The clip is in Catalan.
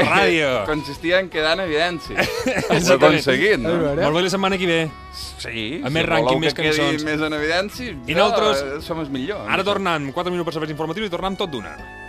ràdio. Consistia en quedar en evidència. Ho he aconseguit, no? Molt bé la setmana que ve. Sí, A més rànquing, més que cançons. quedi més en evidència, I nosaltres som els millors. Ara tornem 4 minuts per saber informatius i tornem tot d'una.